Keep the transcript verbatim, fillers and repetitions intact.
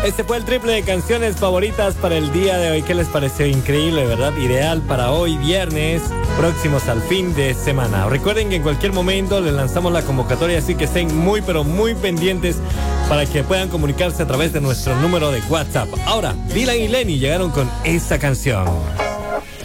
Este fue el triple de canciones favoritas para el día de hoy. ¿Qué les pareció? Increíble, ¿verdad? Ideal para hoy, viernes, próximos al fin de semana. Recuerden que en cualquier momento les lanzamos la convocatoria, así que estén muy, pero muy pendientes para que puedan comunicarse a través de nuestro número de WhatsApp. Ahora, Dylan y Lenny llegaron con esta canción.